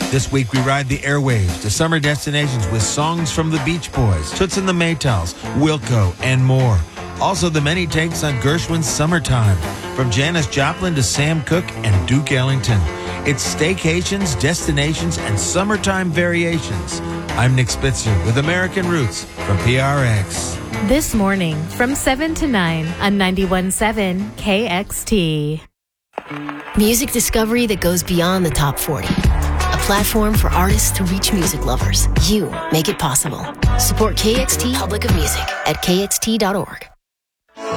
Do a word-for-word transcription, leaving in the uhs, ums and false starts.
This week we ride the airwaves to summer destinations with songs from the Beach Boys, Toots and the Maytals, Wilco, and more. Also the many takes on Gershwin's Summertime, from Janis Joplin to Sam Cooke and Duke Ellington. It's staycations, destinations, and summertime variations. I'm Nick Spitzer with American Roots from P R X. This morning from seven to nine on ninety-one point seven K X T. Music discovery that goes beyond the top forty. A platform for artists to reach music lovers. You make it possible. Support K X T Public of Music at K X T dot org.